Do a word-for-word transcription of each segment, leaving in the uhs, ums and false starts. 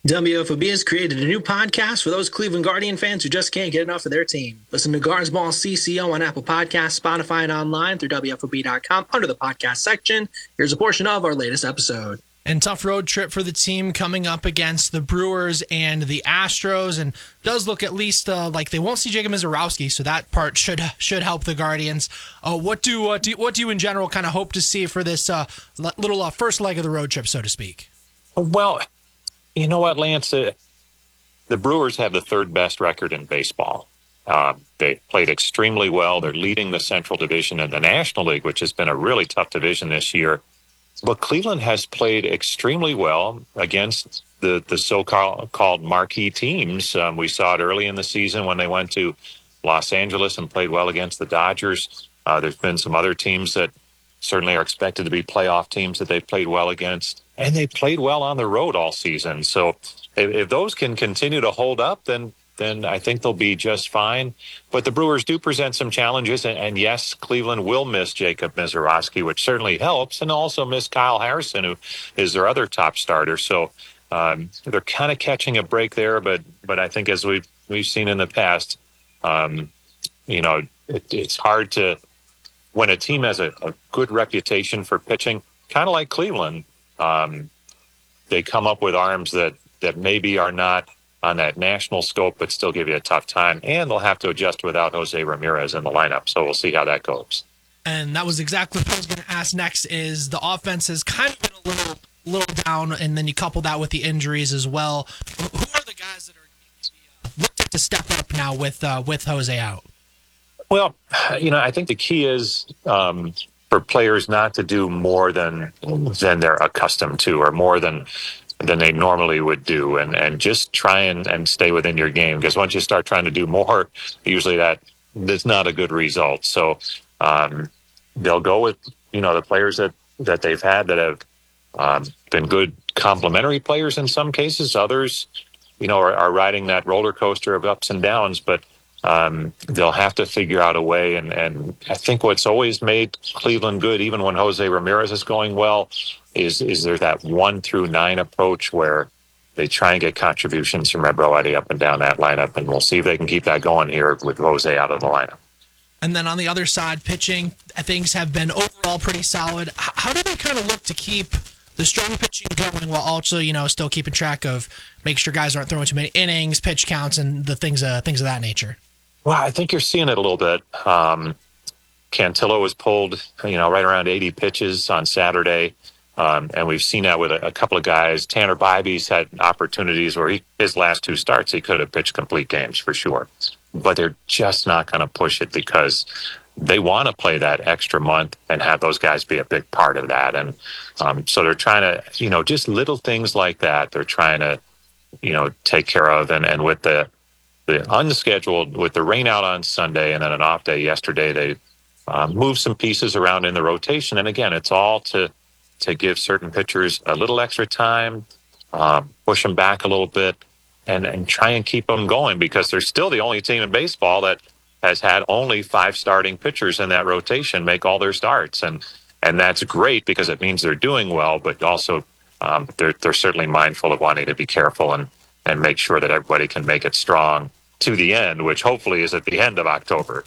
W F O B has created a new podcast for those Cleveland Guardian fans who just can't get enough of their team. Listen to Guards Ball C C O on Apple Podcasts, Spotify, and online through W F O B dot com under the podcast section. Here's a portion of our latest episode. And tough road trip for the team coming up against the Brewers and the Astros, and does look at least uh, like they won't see Jacob Misiorowski, so that part should should help the Guardians. Uh, what do, uh, do what do you in general kind of hope to see for this uh, little uh, first leg of the road trip, so to speak? Well, you know what, Lance? Uh, the Brewers have the third best record in baseball. Uh, they played extremely well. They're leading the Central Division in the National League, which has been a really tough division this year. But Cleveland has played extremely well against the, the so-called marquee teams. Um, we saw it early in the season when they went to Los Angeles and played well against the Dodgers. Uh, there's been some other teams that certainly are expected to be playoff teams that they've played well against. And they played well on the road all season. So if, if those can continue to hold up, then then I think they'll be just fine. But the Brewers do present some challenges. And, and yes, Cleveland will miss Jacob Misiorowski, which certainly helps, and also miss Kyle Harrison, who is their other top starter. So um, they're kind of catching a break there. But but I think as we've, we've seen in the past, um, you know, it, it's hard to, when a team has a, a good reputation for pitching, kind of like Cleveland, um, they come up with arms that, that maybe are not on that national scope, but still give you a tough time. And they'll have to adjust without Jose Ramirez in the lineup. So we'll see how that goes. And that was exactly what I was going to ask next, is the offense has kind of been a little little down, and then you couple that with the injuries as well. Who are the guys that are uh, looked at to step up now with uh, with Jose out? Well, you know, I think the key is um, for players not to do more than than they're accustomed to, or more than than they normally would do, and, and just try and, and stay within your game. Because once you start trying to do more, usually that that's not a good result. So um, they'll go with, you know, the players that, that they've had that have um, been good complementary players in some cases. Others, you know, are, are riding that roller coaster of ups and downs, but um, they'll have to figure out a way. And, and I think what's always made Cleveland good, even when Jose Ramirez is going well, is is there that one through nine approach where they try and get contributions from everybody up and down that lineup, and we'll see if they can keep that going here with Jose out of the lineup. And then on the other side, pitching, things have been overall pretty solid. How do they kind of look to keep the strong pitching going while also, you know, still keeping track of make sure guys aren't throwing too many innings, pitch counts, and the things uh, things of that nature? Well, I think you're seeing it a little bit. Um, Cantillo was pulled, you know, right around eighty pitches on Saturday. Um, and we've seen that with a, a couple of guys. Tanner Bybee's had opportunities where he, his last two starts, he could have pitched complete games for sure. But they're just not going to push it because they want to play that extra month and have those guys be a big part of that. And um, so they're trying to, you know, just little things like that. They're trying to, you know, take care of. And, and with the, the unscheduled, with the rain out on Sunday and then an off day yesterday, they um, moved some pieces around in the rotation. And again, it's all to, to give certain pitchers a little extra time, um, push them back a little bit, and, and try and keep them going, because they're still the only team in baseball that has had only five starting pitchers in that rotation make all their starts. And and that's great because it means they're doing well, but also um, they're, they're certainly mindful of wanting to be careful and, and make sure that everybody can make it strong to the end, which hopefully is at the end of October.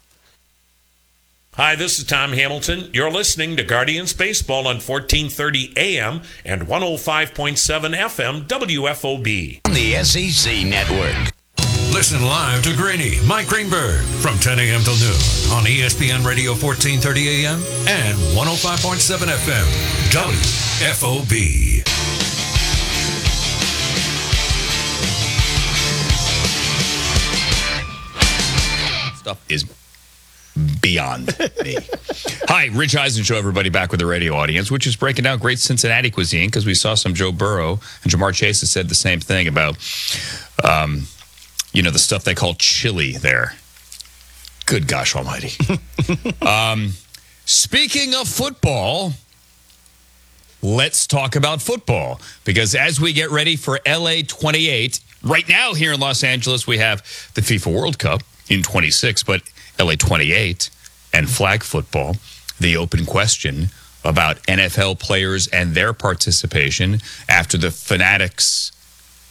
Hi, this is Tom Hamilton. You're listening to Guardians Baseball on fourteen thirty A M and one oh five point seven F M W F O B. On the S E C Network. Listen live to Greeny, Mike Greenberg, from ten A M till noon on E S P N Radio fourteen thirty A M and one oh five point seven F M W F O B. Stuff is beyond me. Hi, Rich Eisen Show, everybody, back with the radio audience, which is breaking down great Cincinnati cuisine, because we saw some Joe Burrow, and Jamar Chase has said the same thing about, um, you know, the stuff they call chili there. Good gosh almighty. um, speaking of football, let's talk about football, because as we get ready for L A twenty-eight, right now here in Los Angeles, we have the FIFA World Cup in twenty-six, but L A twenty-eight and flag football, the open question about N F L players and their participation after the Fanatics